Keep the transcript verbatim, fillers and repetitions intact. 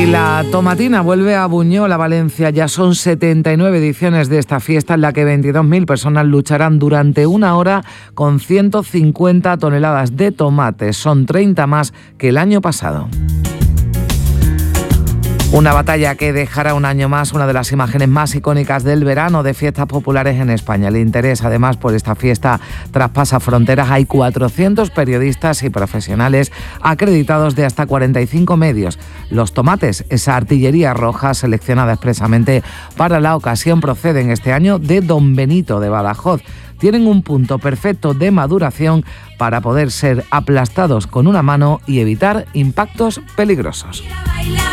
la tomatina vuelve a Buñol, a Valencia. Ya son setenta y nueve ediciones de esta fiesta en la que veintidós mil personas lucharán durante una hora con ciento cincuenta toneladas de tomates. Son treinta más que el año pasado. Una batalla que dejará un año más una de las imágenes más icónicas del verano de fiestas populares en España. El interés, además, por esta fiesta traspasa fronteras. Hay cuatrocientos periodistas y profesionales acreditados de hasta cuarenta y cinco medios. Los tomates, esa artillería roja seleccionada expresamente para la ocasión, proceden este año de Don Benito de Badajoz. Tienen un punto perfecto de maduración para poder ser aplastados con una mano y evitar impactos peligrosos.